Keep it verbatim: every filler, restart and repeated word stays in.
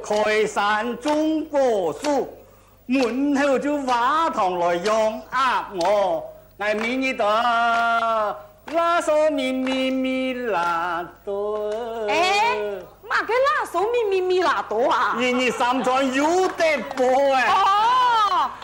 开山种果树，门后就挖塘来养鸭我，我明日的拉手咪咪咪拉多。 哎，嘛个拉手咪咪咪拉多啊？ 日日三餐有得播哎。